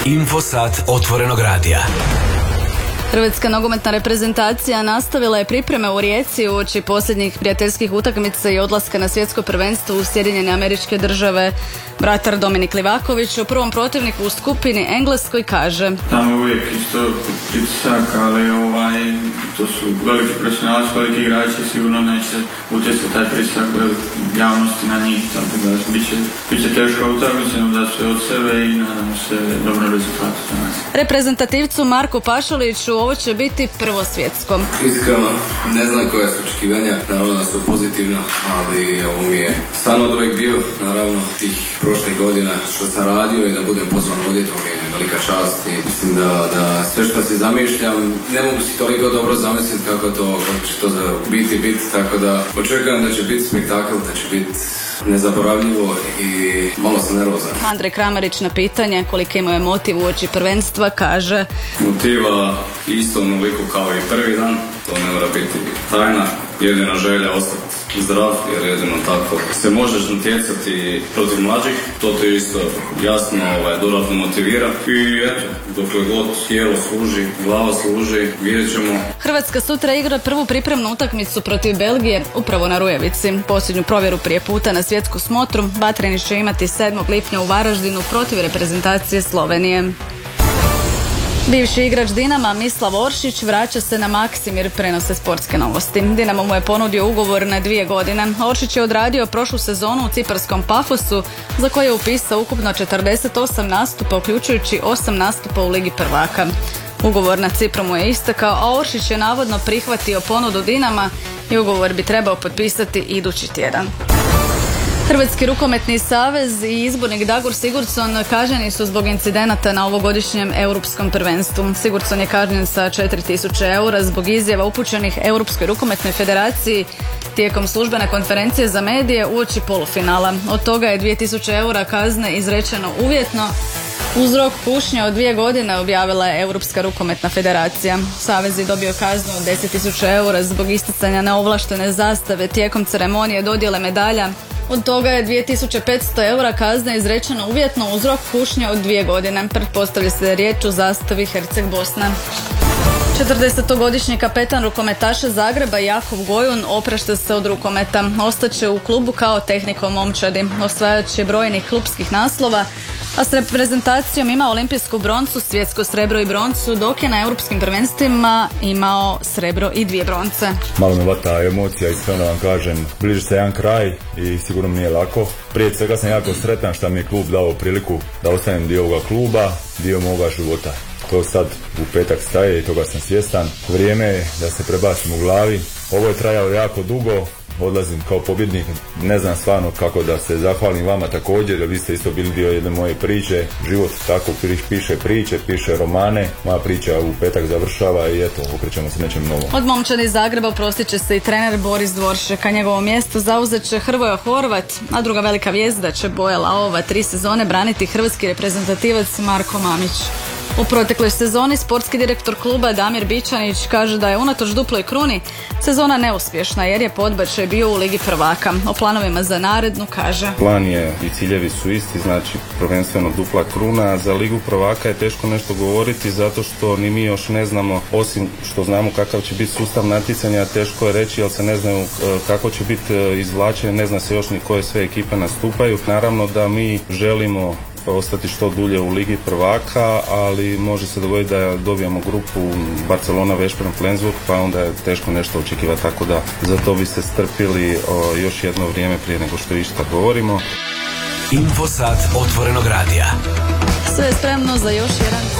Infosat otvorenog radija. Hrvatska nogometna reprezentacija nastavila je pripreme u Rijeci uoči posljednjih prijateljskih utakmica i odlaska na svjetsko prvenstvo u Sjedinjene Američke Države. Vratar Dominik Livaković o prvom protivniku u skupini Engleskoj kaže: Tamo je uvijek isto pritisak, ali to su veliki profesionalci, veliki igrači, sigurno neće utjecati taj pritisak javnosti na njih, tako da bit će teško utakmica, da sve od sebe i nadamo se dobro rezultatu za nas. Reprezentativcu Marku Pašaliću ovo će biti prvo svjetsko. Iskreno, ne znam koja su očekivanja, naravno da su pozitivna, ali ovo mi je stan od uvijek bio, naravno tih prošlih godina što sam radio i da budem pozvan ovdje, to mi je velika čast i mislim da sve što si zamišljam, ne mogu si toliko dobro zamisliti kako će to biti, tako da očekujem da će biti spektakl, da će biti nezaboravljivo i malo sam nervozan. Andrej Kramarić na pitanje koliko imao je motiv uoči prvenstva kaže: Motiva isto onoliko kao i prvi dan, to ne mora biti tajna, jedina želja ostati zdrav, jer jedino tako se možeš natjecati protiv mlađih, to te isto jasno dodatno motivira i eto, dokle god tijelo služi, glava služi, vidjet ćemo. Hrvatska sutra igra prvu pripremnu utakmicu protiv Belgije upravo na Rujevici. Posljednju provjeru prije puta na svjetsku smotru Batreni će imati 7. lipnja u Varaždinu protiv reprezentacije Slovenije. Bivši igrač Dinama Mislav Oršić vraća se na Maksimir, prenose Sportske novosti. Dinamo mu je ponudio ugovor na 2 godine. Oršić je odradio prošlu sezonu u ciparskom Pafosu, za koje je upisao ukupno 48 nastupa, uključujući 8 nastupa u Ligi prvaka. Ugovor na Cipru mu je istekao, a Oršić je navodno prihvatio ponudu Dinama i ugovor bi trebao potpisati idući tjedan. Hrvatski rukometni savez i izbornik Dagur Sigurdsson kažnjeni su zbog incidenata na ovogodišnjem europskom prvenstvu. Sigurdsson je kažnjen sa 4.000 eura zbog izjava upućenih Europskoj rukometnoj federaciji tijekom službene konferencije za medije uoči polufinala. Od toga je 2.000 eura kazne izrečeno uvjetno. Uz rok kušnje od 2 godine objavila je Europska rukometna federacija. Savez je dobio kaznu od 10.000 eura zbog isticanja neovlaštene zastave tijekom ceremonije dodjele medalja. Od toga je 2.500 eura kazne izrečeno uvjetno uz rok kušnje od 2 godine. Pretpostavlja se da je riječ o zastavi Herceg-Bosna. 40-godišnji kapetan rukometaša Zagreba Jakov Gojun oprašta se od rukometa. Ostaće u klubu kao tehnik u momčadi. Osvajač je brojnih klupskih naslova, a s reprezentacijom ima olimpijsku broncu, svjetsko srebro i broncu, dok je na europskim prvenstvima imao srebro i 2 bronce. Malo me vata emocija, iskreno vam kažem, bliži se jedan kraj i sigurno mi nije lako. Prije svega sam jako sretan što mi je klub dao priliku da ostanem dio ovoga kluba, dio moga života. To sad u petak staje i toga sam svjestan. Vrijeme je da se prebacim u glavi. Ovo je trajalo jako dugo. Odlazim kao pobjednik, ne znam stvarno kako da se zahvalim vama također, jer vi ste isto bili dio jedne moje priče. Život tako piše priče, piše romane, moja priča u petak završava i eto, okrećemo se nečem novom. Od momčadi Zagreba oprostit će se i trener Boris Dvoršek, a njegovo mjesto zauzet će Hrvoje Horvat, a druga velika vijest da će Boja Laova 3 sezone braniti hrvatski reprezentativac Marko Mamić. U protekloj sezoni sportski direktor kluba Damir Bičanić kaže da je unatoč duploj kruni sezona neuspješna jer je podbačaj bio u Ligi prvaka. O planovima za narednu kaže: Plan je i ciljevi su isti, znači prvenstveno dupla kruna. Za Ligu prvaka je teško nešto govoriti zato što ni mi još ne znamo, osim što znamo kakav će biti sustav natjecanja, teško je reći jer se ne znaju kako će biti izvlačenje, ne zna se još ni koje sve ekipe nastupaju. Naravno da mi želimo ostati što dulje u Ligi prvaka, ali može se dogoditi da dobijemo grupu Barcelona, Veszprem, Flensburg, pa onda je teško nešto očekivati, tako da za to bi se strpili još jedno vrijeme prije nego što išta govorimo. Infosat otvorenog radija. Sve je spremno za još jedan